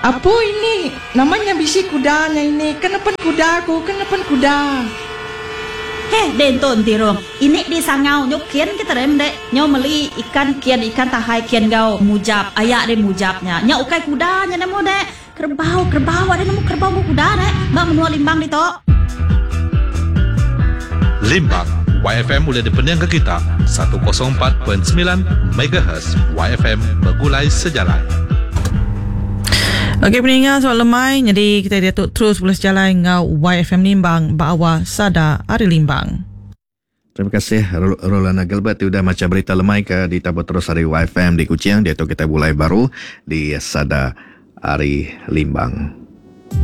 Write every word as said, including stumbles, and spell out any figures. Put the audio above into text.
Apa ini? Namanya bisi kudanya ini. Kenapa kuda aku? Kenapa kuda? Heh, denton tirong. Ini di sangau nyok kian kita rem dek. Nyo meli ikan kian ikan tahai kian gau mujab. Ayak de mujabnya. Nya ukai kudanya nemu dek. Kerbau, kerbau ada nemu kerbau mu kuda dek. Mbak menua limbang di to. Limbang, Y F M boleh dipening ke kita seratus empat perpuluhan sembilan megahertz. Y F M bergulai sejalan. Okey pendengar soal lemai, jadi kita dia terus boleh sejalan dengan Y F M Limbang bahawa Sada Ari Limbang. Terima kasih Rolana Gilbert. Sudah macam berita lemai ke ditabur terus hari Y F M di Kuching. Dia tu kita mulai baru di Sada Ari Limbang.